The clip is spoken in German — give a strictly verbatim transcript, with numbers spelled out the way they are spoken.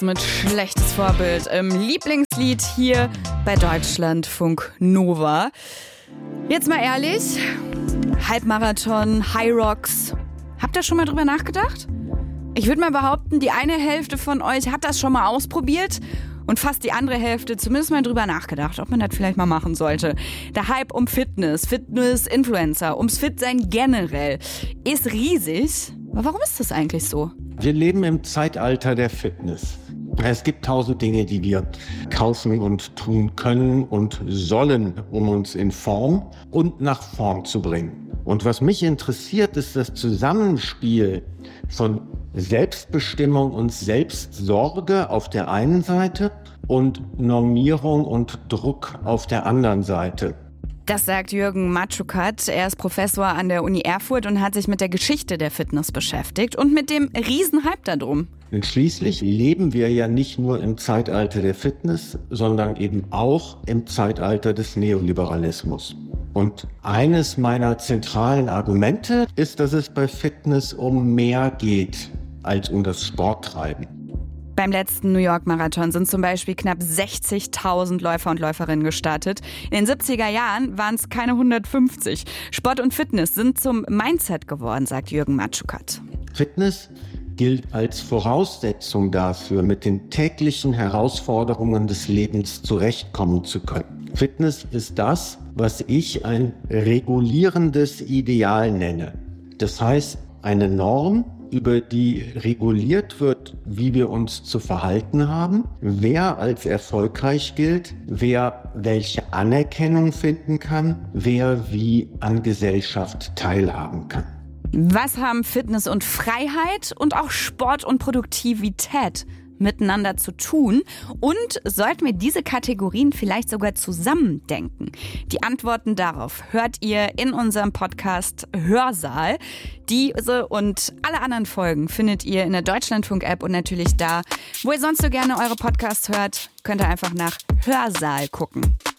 Mit schlechtes Vorbild im Lieblingslied hier bei Deutschlandfunk Nova. Jetzt mal ehrlich, Halbmarathon, High Rocks, habt ihr schon mal drüber nachgedacht? Ich würde mal behaupten, die eine Hälfte von euch hat das schon mal ausprobiert und fast die andere Hälfte zumindest mal drüber nachgedacht, ob man das vielleicht mal machen sollte. Der Hype um Fitness, Fitness-Influencer, ums Fitsein generell ist riesig. Aber warum ist das eigentlich so? Wir leben im Zeitalter der Fitness. Es gibt tausend Dinge, die wir kaufen und tun können und sollen, um uns in Form und nach Form zu bringen. Und was mich interessiert, ist das Zusammenspiel von Selbstbestimmung und Selbstsorge auf der einen Seite und Normierung und Druck auf der anderen Seite. Das sagt Jürgen Matschukat. Er ist Professor an der Uni Erfurt und hat sich mit der Geschichte der Fitness beschäftigt und mit dem Riesenhype darum. Denn schließlich leben wir ja nicht nur im Zeitalter der Fitness, sondern eben auch im Zeitalter des Neoliberalismus. Und eines meiner zentralen Argumente ist, dass es bei Fitness um mehr geht als um das Sporttreiben. Beim letzten New York Marathon sind zum Beispiel knapp sechzigtausend Läufer und Läuferinnen gestartet. In den siebziger Jahren waren es keine hundertfünfzig. Sport und Fitness sind zum Mindset geworden, sagt Jürgen Matschukat. Fitness gilt als Voraussetzung dafür, mit den täglichen Herausforderungen des Lebens zurechtkommen zu können. Fitness ist das, was ich ein regulierendes Ideal nenne. Das heißt, eine Norm, über die reguliert wird, wie wir uns zu verhalten haben, wer als erfolgreich gilt, wer welche Anerkennung finden kann, wer wie an Gesellschaft teilhaben kann. Was haben Fitness und Freiheit und auch Sport und Produktivität miteinander zu tun? Und sollten wir diese Kategorien vielleicht sogar zusammendenken? Die Antworten darauf hört ihr in unserem Podcast Hörsaal. Diese und alle anderen Folgen findet ihr in der Deutschlandfunk-App und natürlich da, wo ihr sonst so gerne eure Podcasts hört, könnt ihr einfach nach Hörsaal gucken.